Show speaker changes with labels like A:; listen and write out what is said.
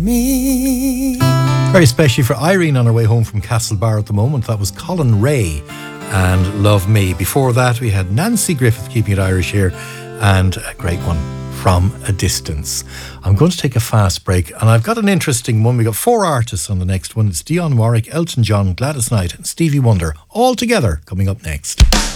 A: Me.
B: Very especially for Irene on her way home from Castlebar at the moment. That was Colin Ray and Love Me. Before that, we had Nancy Griffith, keeping it Irish here, and a great one, From a Distance. I'm going to take a fast break, and I've got an interesting one. We've got 4 artists on the next one. It's Dionne Warwick, Elton John, Gladys Knight, and Stevie Wonder, all together, coming up next.